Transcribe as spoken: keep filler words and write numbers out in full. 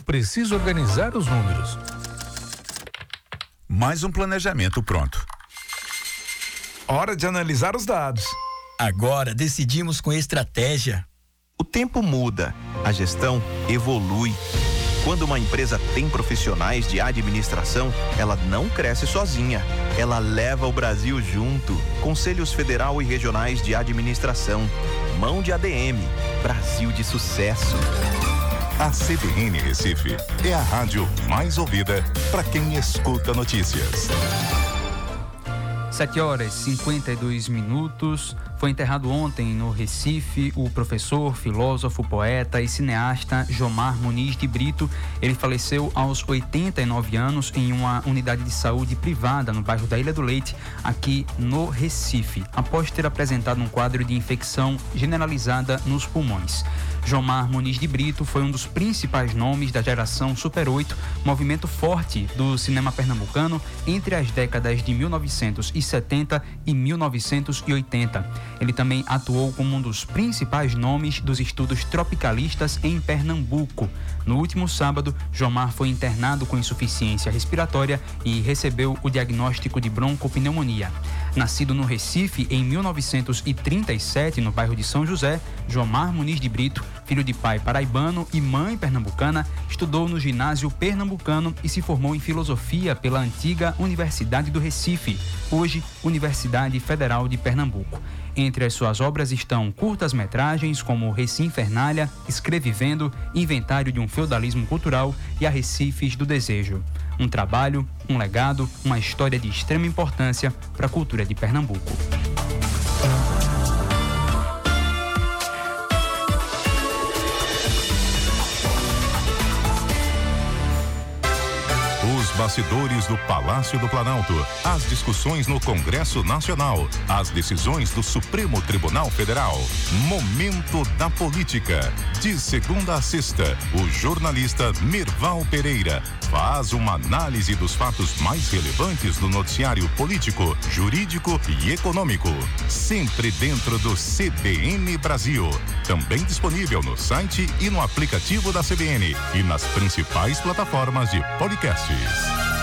preciso organizar os números. Mais um planejamento pronto. Hora de analisar os dados. Agora decidimos com estratégia. O tempo muda, a gestão evolui. Quando uma empresa tem profissionais de administração, ela não cresce sozinha. Ela leva o Brasil junto. Conselhos Federal e Regionais de Administração. Mão de A D M. Brasil de sucesso. A C B N Recife é a rádio mais ouvida para quem escuta notícias. sete horas e cinquenta e dois minutos. Foi enterrado ontem no Recife o professor, filósofo, poeta e cineasta Jomar Muniz de Brito. Ele faleceu aos oitenta e nove anos em uma unidade de saúde privada no bairro da Ilha do Leite, aqui no Recife, após ter apresentado um quadro de infecção generalizada nos pulmões. Jomar Muniz de Brito foi um dos principais nomes da geração Super oito, movimento forte do cinema pernambucano entre as décadas de mil novecentos e setenta e mil novecentos e oitenta. Ele também atuou como um dos principais nomes dos estudos tropicalistas em Pernambuco. No último sábado, Jomar foi internado com insuficiência respiratória e recebeu o diagnóstico de broncopneumonia. Nascido no Recife em mil novecentos e trinta e sete, no bairro de São José, Jomar Muniz de Brito, filho de pai paraibano e mãe pernambucana, estudou no ginásio pernambucano e se formou em filosofia pela antiga Universidade do Recife, hoje Universidade Federal de Pernambuco. Entre as suas obras estão curtas-metragens como Recifernalha, Escrevivendo, Inventário de um Feudalismo Cultural e Arrecifes do Desejo. Um trabalho, um legado, uma história de extrema importância para a cultura de Pernambuco. Os bastidores do Palácio do Planalto, as discussões no Congresso Nacional, as decisões do Supremo Tribunal Federal. Momento da Política. De segunda a sexta, o jornalista Mirval Pereira faz uma análise dos fatos mais relevantes do noticiário político, jurídico e econômico. Sempre dentro do C B N Brasil. Também disponível no site e no aplicativo da C B N e nas principais plataformas de podcasts.